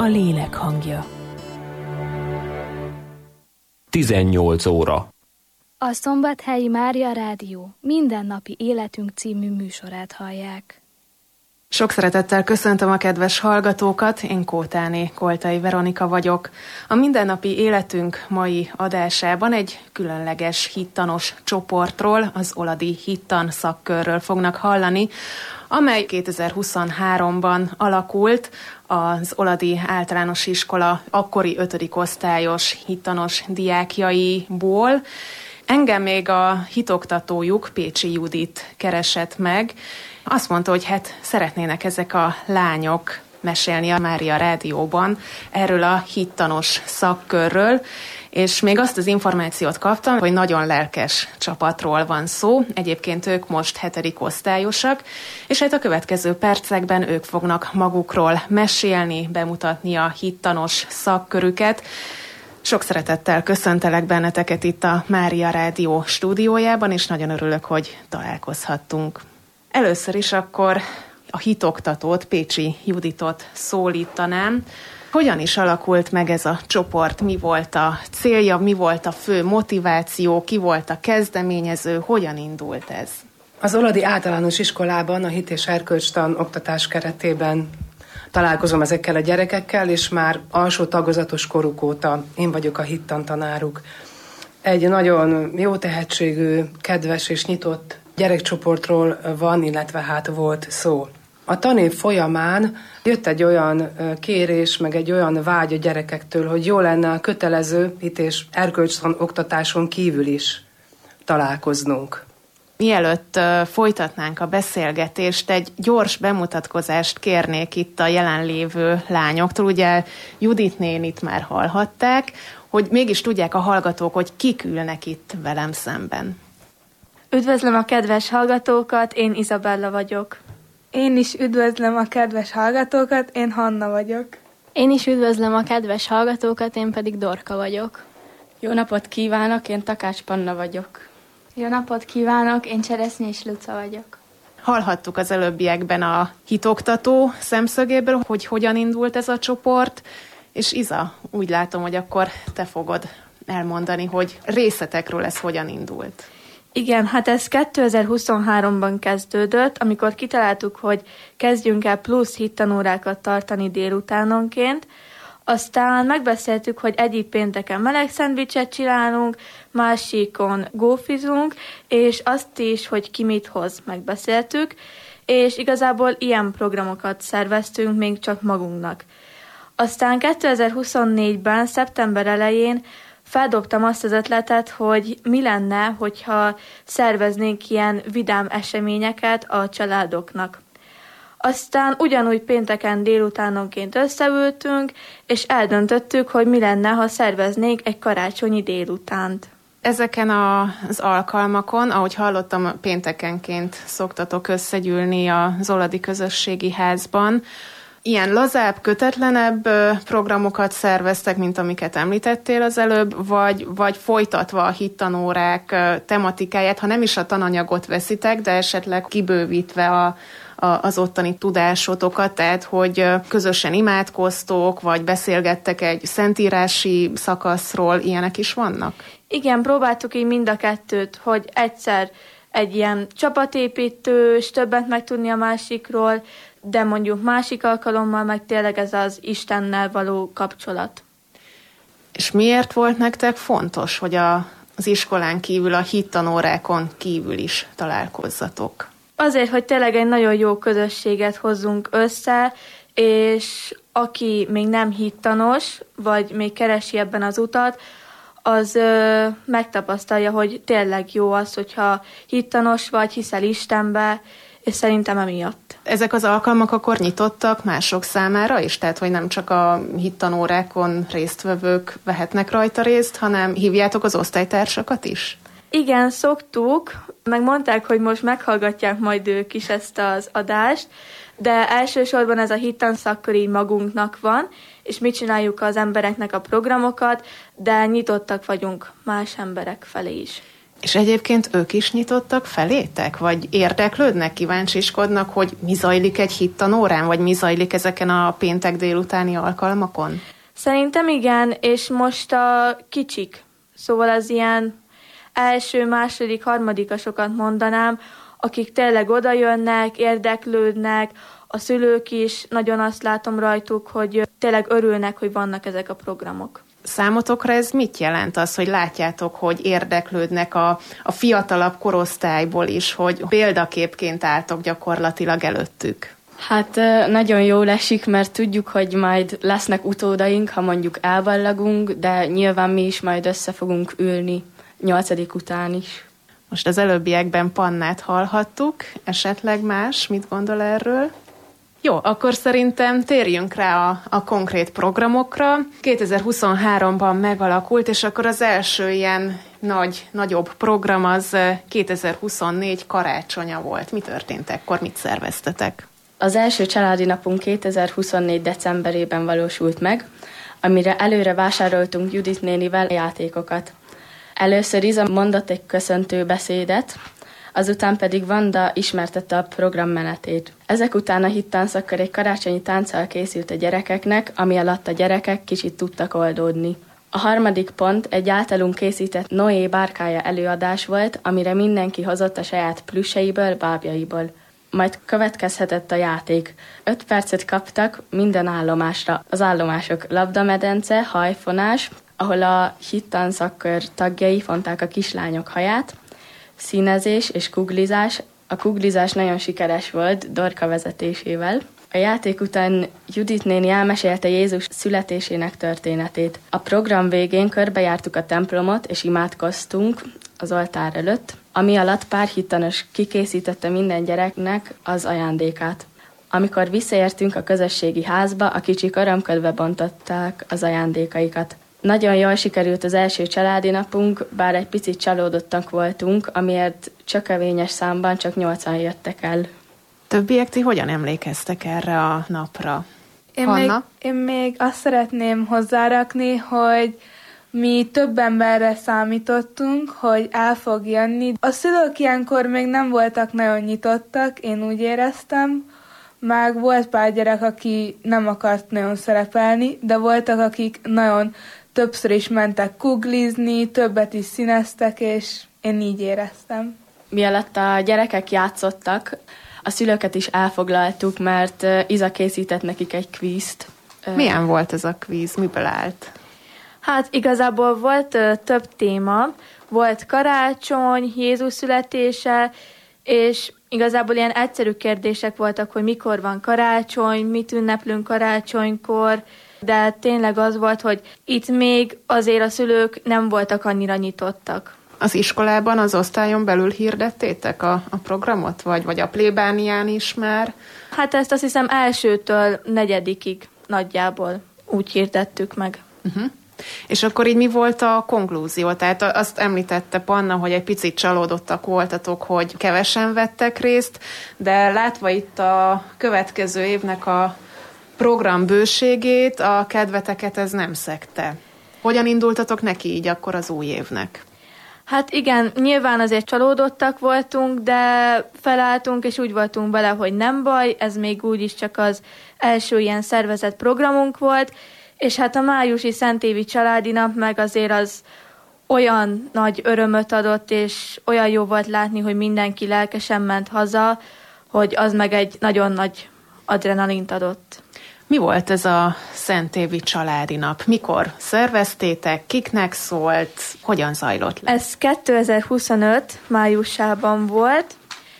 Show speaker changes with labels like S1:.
S1: lélek hangja.
S2: 18 óra.
S3: A Szombathelyi Mária Rádió Mindennapi Életünk című műsorát hallják.
S4: Sok szeretettel köszöntöm a kedves hallgatókat, én Kótáné Koltai Veronika vagyok. A Mindennapi Életünk mai adásában egy különleges hittanos csoportról, az Oladi Hittan szakkörről fognak hallani, amely 2023-ban alakult az Oladi Általános Iskola akkori 5. osztályos hittanos diákjaiból. Engem még a hitoktatójuk, Pécsi Judit keresett meg. Azt mondta, hogy szeretnének ezek a lányok mesélni a Mária Rádióban erről a hittanos szakkörről, és még azt az információt kaptam, hogy nagyon lelkes csapatról van szó. Egyébként ők most 7. osztályosak, és a következő percekben ők fognak magukról mesélni, bemutatni a hittanos szakkörüket. Sok szeretettel köszöntelek benneteket itt a Mária Rádió stúdiójában, és nagyon örülök, hogy találkozhattunk. Először is akkor a hitoktatót, Pécsi Juditot szólítanám. Hogyan is alakult meg ez a csoport? Mi volt a célja, mi volt a fő motiváció, ki volt a kezdeményező, hogyan indult ez?
S5: Az Oladi Általános Iskolában a hit- és erkölcstan oktatás keretében találkozom ezekkel a gyerekekkel, és már alsó tagozatos koruk óta én vagyok a hittan tanáruk. Egy nagyon jó tehetségű, kedves és nyitott gyerekcsoportról van, illetve volt szó. A tanév folyamán jött egy olyan kérés, meg egy olyan vágy a gyerekektől, hogy jó lenne a kötelező hit- és erkölcstan oktatáson kívül is találkoznunk.
S4: Mielőtt folytatnánk a beszélgetést, egy gyors bemutatkozást kérnék itt a jelenlévő lányoktól. Ugye Judit nénit már hallhatták, hogy mégis tudják a hallgatók, hogy kik ülnek itt velem szemben.
S6: Üdvözlöm a kedves hallgatókat, én Izabella vagyok.
S7: Én is üdvözlöm a kedves hallgatókat, én Hanna vagyok.
S8: Én is üdvözlöm a kedves hallgatókat, én pedig Dorka vagyok.
S9: Jó napot kívánok, én Takács Panna vagyok.
S10: Jó napot kívánok, én Cseresznyés Luca vagyok.
S4: Hallhattuk az előbbiekben a hitoktató szemszögéből, hogy hogyan indult ez a csoport, és Iza, úgy látom, hogy akkor te fogod elmondani, hogy részletekről ez hogyan indult.
S6: Igen, ez 2023-ban kezdődött, amikor kitaláltuk, hogy kezdjünk el plusz hittanórákat tartani délutánonként. Aztán megbeszéltük, hogy egyik pénteken meleg szendvicset csinálunk, másikon gófizunk, és azt is, hogy ki mit hoz, megbeszéltük, és igazából ilyen programokat szerveztünk még csak magunknak. Aztán 2024-ben, szeptember elején feldobtam azt az ötletet, hogy mi lenne, hogyha szerveznénk ilyen vidám eseményeket a családoknak. Aztán ugyanúgy pénteken délutánonként összeültünk, és eldöntöttük, hogy mi lenne, ha szerveznénk egy karácsonyi délutánt.
S4: Ezeken az alkalmakon, ahogy hallottam, péntekenként szoktatok összegyűlni az Oladi Közösségi Házban. Ilyen lazább, kötetlenebb programokat szerveztek, mint amiket említettél az előbb, vagy folytatva a hittanórák tematikáját, ha nem is a tananyagot veszitek, de esetleg kibővítve az ottani tudásotokat, tehát hogy közösen imádkoztok, vagy beszélgettek egy szentírási szakaszról, ilyenek is vannak?
S6: Igen, próbáltuk így mind a kettőt, hogy egyszer egy ilyen csapatépítő, és többet megtudni a másikról, de mondjuk másik alkalommal meg tényleg ez az Istennel való kapcsolat.
S4: És miért volt nektek fontos, hogy az iskolán kívül, a hittanórákon kívül is találkozzatok?
S6: Azért, hogy tényleg egy nagyon jó közösséget hozzunk össze, és aki még nem hittanos, vagy még keresi ebben az utat, az megtapasztalja, hogy tényleg jó az, hogyha hittanos vagy, hiszel Istenbe, és szerintem emiatt.
S4: Ezek az alkalmak akkor nyitottak mások számára is? Tehát, hogy nem csak a hittanórákon résztvevők vehetnek rajta részt, hanem hívjátok az osztálytársakat is?
S6: Igen, szoktuk, meg mondták, hogy most meghallgatják majd ők is ezt az adást, de elsősorban ez a hittan szakkör így magunknak van, és mi csináljuk az embereknek a programokat, de nyitottak vagyunk más emberek felé is.
S4: És egyébként ők is nyitottak felétek? Vagy érdeklődnek, kíváncsiskodnak, hogy mi zajlik egy hittanórán, vagy mi zajlik ezeken a péntek délutáni alkalmakon?
S6: Szerintem igen, és most a kicsik, szóval az ilyen első, második, harmadikasokat mondanám, akik tényleg odajönnek, érdeklődnek, a szülők is, nagyon azt látom rajtuk, hogy tényleg örülnek, hogy vannak ezek a programok.
S4: Számotokra ez mit jelent az, hogy látjátok, hogy érdeklődnek a fiatalabb korosztályból is, hogy példaképként álltok gyakorlatilag előttük?
S9: Hát nagyon jól esik, mert tudjuk, hogy majd lesznek utódaink, ha mondjuk elballagunk, de nyilván mi is majd össze fogunk ülni 8. után is.
S4: Most az előbbiekben Pannát hallhattuk, esetleg más, mit gondol erről? Jó, akkor szerintem térjünk rá a konkrét programokra. 2023-ban megalakult, és akkor az első ilyen nagyobb program az 2024 karácsonya volt. Mi történt ekkor, mit szerveztetek?
S9: Az első családi napunk 2024 decemberében valósult meg, amire előre vásároltunk Judit nénivel játékokat. Először Iza mondott egy köszöntő beszédet, azután pedig Vanda ismertette a program menetét. Ezek után a hittanszakör egy karácsonyi tánccal készült a gyerekeknek, ami alatt a gyerekek kicsit tudtak oldódni. A harmadik pont egy általunk készített Noé bárkája előadás volt, amire mindenki hozott a saját plüsseiből, bábjaiból. Majd következhetett a játék. 5 percet kaptak minden állomásra. Az állomások labdamedence, hajfonás, ahol a hittanszakör tagjai fonták a kislányok haját, színezés és kuglizás. A kuglizás nagyon sikeres volt Dorka vezetésével. A játék után Judit néni elmesélte Jézus születésének történetét. A program végén körbejártuk a templomot és imádkoztunk az oltár előtt, ami alatt pár hittanos kikészítette minden gyereknek az ajándékát. Amikor visszaértünk a közösségi házba, a kicsik örömködve bontották az ajándékaikat. Nagyon jól sikerült az első családi napunk, bár egy picit csalódottak voltunk, amiért csökevényes számban csak 8-an jöttek el.
S4: Többiek, ti hogyan emlékeztek erre a napra?
S7: Én még azt szeretném hozzárakni, hogy mi több emberre számítottunk, hogy el fog jönni. A szülők ilyenkor még nem voltak nagyon nyitottak, én úgy éreztem, meg volt pár gyerek, aki nem akart nagyon szerepelni, de voltak, akik nagyon többször is mentek kuglizni, többet is színeztek, és én így éreztem.
S9: Mielőtt a gyerekek játszottak, a szülőket is elfoglaltuk, mert Iza készített nekik egy kvízt.
S4: Milyen volt ez a kvíz? Miből állt?
S6: Hát igazából volt több téma. Volt karácsony, Jézus születése, és igazából ilyen egyszerű kérdések voltak, hogy mikor van karácsony, mit ünneplünk karácsonykor, de tényleg az volt, hogy itt még azért a szülők nem voltak annyira nyitottak.
S4: Az iskolában, az osztályon belül hirdettétek a programot, vagy a plébánián is már?
S6: Hát ezt azt hiszem 1-től 4-ig nagyjából úgy hirdettük meg.
S4: És akkor így mi volt a konklúzió? Tehát azt említette Panna, hogy egy picit csalódottak voltatok, hogy kevesen vettek részt, de látva itt a következő évnek a program bőségét, a kedveteket ez nem szegte. Hogyan indultatok neki így akkor az új évnek?
S6: Hát igen, nyilván azért csalódottak voltunk, de felálltunk, és úgy voltunk bele, hogy nem baj, ez még úgyis csak az első ilyen szervezett programunk volt, és hát a májusi szentévi családi nap meg azért az olyan nagy örömöt adott, és olyan jó volt látni, hogy mindenki lelkesen ment haza, hogy az meg egy nagyon nagy adrenalint adott.
S4: Mi volt ez a szentévi családi nap? Mikor szerveztétek? Kiknek szólt? Hogyan zajlott le?
S6: Ez 2025 májusában volt,